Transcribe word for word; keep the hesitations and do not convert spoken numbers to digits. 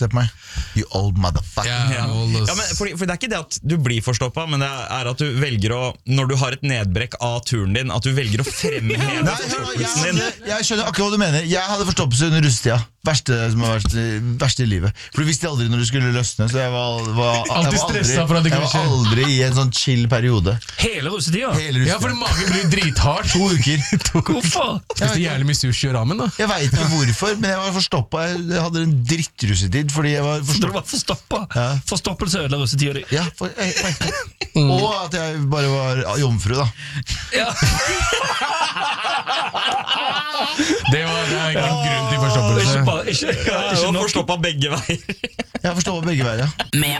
Se på meg. You old motherfucker. Ja, ja, men for, for det er ikke det at du blir forstoppa, men det er at du velger å, når du har et nedbrekk av turen din, at du velger å fremheve Nei, forstoppelsen jeg, din. jeg, jeg skjønner akkurat hva du mener. Jeg hadde forstoppelse under russetida. Verste som har vært verste i livet. For du visste aldri når du skulle løsne. Så jeg var, var, jeg Alltid var, stresset for at aldri, det jeg kunne var aldri i en sånn chill periode. Hele russetida? Hele Ja, for russetida. magen blir drithard. To uker. Hvorfor? Spiste jævlig mye sushi og ramen da. Jeg vet ikke hvorfor, men jeg var forstoppa. Jeg hadde en drittrussetid fordi jeg var Du forstoppa. var forstoppa. Ja. Forstoppelse ødela russetida di. Ja, for, jeg, jeg, jeg. Og at jeg bare var jomfru, da. Ja. Det var det er en grunn til Ikke forstoppelse. bare, ikke, Ja, ikke og nok. forstoppa begge veier. Jeg forstår begge veier, ja. Med